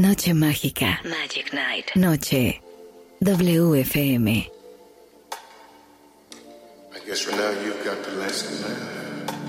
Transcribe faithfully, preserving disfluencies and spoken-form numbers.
Noche mágica. Magic Night. Noche W F M. I guess for now you've got the last laugh.